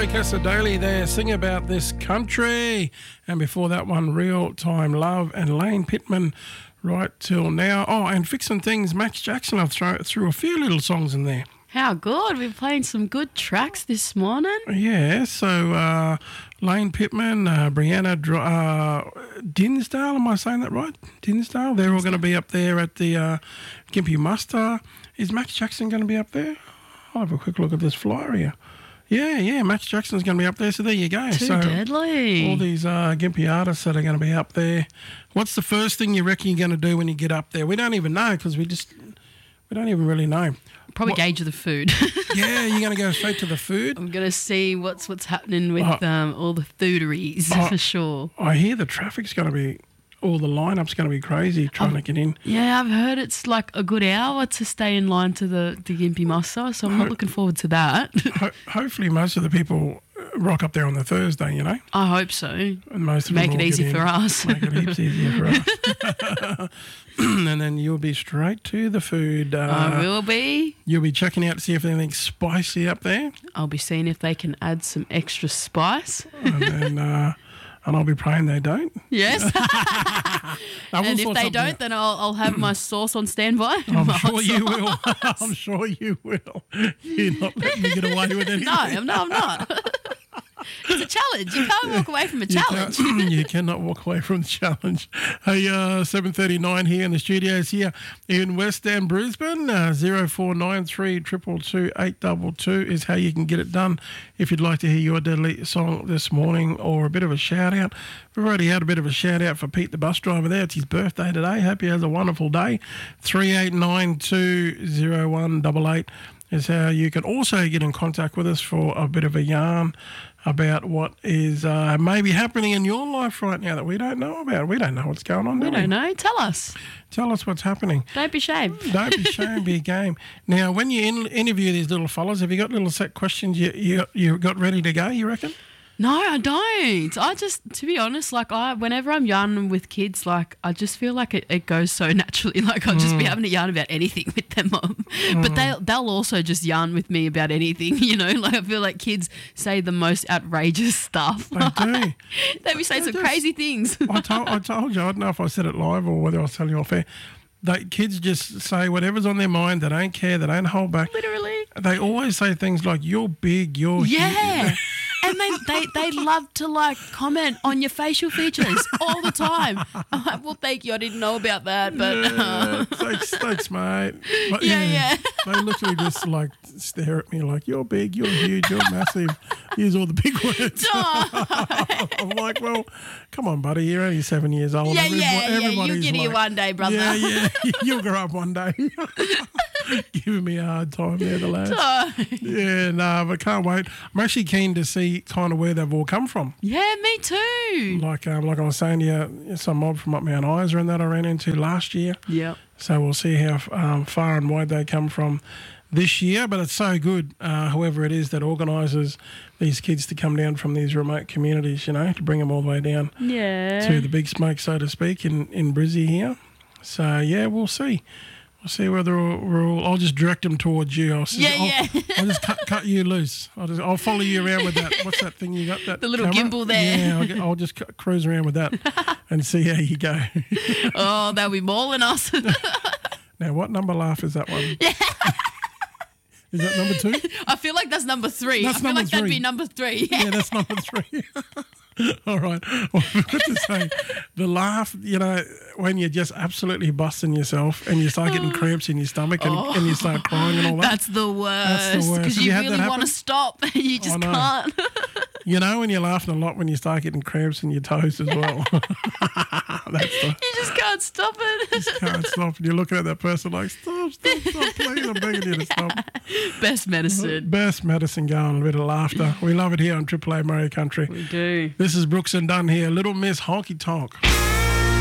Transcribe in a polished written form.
Joey Casadoley there, Sing About This Country. And before that one, Real Time Love and Lane Pittman right till now. Oh, and Fixing Things, Max Jackson. I've threw a few little songs in there. How good. We're playing some good tracks this morning. Yeah, so Lane Pittman, Brianna Dinsdale, am I saying that right? Dinsdale, they're all going to be up there at the Gympie Muster. Is Max Jackson going to be up there? I'll have a quick look at this flyer here. Yeah, Max Jackson's going to be up there, so there you go. Too so deadly. All these Gympie artists that are going to be up there. What's the first thing you reckon you're going to do when you get up there? We don't even know because we don't even really know. Probably gauge the food. Yeah, you're going to go straight to the food? I'm going to see what's happening with all the fooderies for sure. I hear the traffic's going to be, all the lineup's going to be crazy trying to get in. Yeah, I've heard it's like a good hour to stay in line to the Gympie Muster, so I'm not looking forward to that. Hopefully most of the people rock up there on the Thursday, you know. I hope so. And most of Make them it easy for us. Make it heaps easier for us. And then you'll be straight to the food. I will be. You'll be checking out to see if anything's spicy up there. I'll be seeing if they can add some extra spice. And then... and I'll be praying they don't. Yes. And if they don't, then I'll have my sauce on standby. I'm sure you will. I'm sure you will. You're not letting me get away with anything. No, I'm not. It's a challenge. You can't walk away from a challenge. You cannot walk away from the challenge. Hey, 7:39 here in the studios here in West End, Brisbane. 0493 222 822 is how you can get it done. If you'd like to hear your deadly song this morning or a bit of a shout out. We've already had a bit of a shout out for Pete the bus driver there. It's his birthday today. Hope he has a wonderful day. 38920188 is how you can also get in contact with us for a bit of a yarn about what is maybe happening in your life right now that we don't know about. We don't know what's going on, do we? We don't know. Tell us. Tell us what's happening. Don't be ashamed. Don't be ashamed, be a game. Now, when you interview these little fellas, have you got little set questions you got ready to go, you reckon? No, I don't. I just, to be honest, whenever I'm yarning with kids, I just feel like it goes so naturally. I'll just be having to yarn about anything with them. But they'll also just yarn with me about anything, you know. I feel like kids say the most outrageous stuff. They do. They be saying some crazy things. I told you, I don't know if I said it live or whether I was telling you off air. Kids just say whatever's on their mind. They don't care. They don't hold back. Literally. They always say things like, "You're big, you're huge." And they love to comment on your facial features all the time. I'm like, well, thank you. I didn't know about that, but thanks, mate. But, yeah. They literally just stare at me like, "You're big, you're huge, you're massive." Use all the big words. I'm like, well, come on, buddy. You're only 7 years old. Yeah. You'll get here one day, brother. Yeah. You'll grow up one day. Giving me a hard time there, the lads. But can't wait. I'm actually keen to see kind of where they've all come from. Yeah, me too. Like I was saying to you, some mob from up Mount Isa and that I ran into last year. Yeah. So we'll see how far and wide they come from this year. But it's so good, whoever it is that organises these kids to come down from these remote communities, you know, to bring them all the way down to the big smoke, so to speak, in Brizzy here. So, yeah, we'll see. We'll see whether we're all... I'll just direct them towards you. I'll just cut you loose. I'll follow you around with that. What's that thing you got? The little camera? gimbal there. Yeah, I'll just cruise around with that and see how you go. Oh, they'll be mauling us. Now, what number laugh is that one? Yeah. Is that number 2? I feel like that's number 3. I feel like that'd be number 3. Yeah, that's number 3. All right. Well, I forgot to say, the laugh, you know, when you're just absolutely busting yourself and you start getting cramps in your stomach and you start crying and all that. That's the worst. Because you really want to stop. You just can't. You know when you're laughing a lot when you start getting cramps in your toes as well. You just can't stop it. You just can't stop. And you're looking at that person like, stop, please, I'm begging you to stop. Best medicine. Best medicine going, a bit of laughter. We love it here on Triple A Murray Country. We do. This is Brooks and Dunn here, Little Miss Honky Tonk.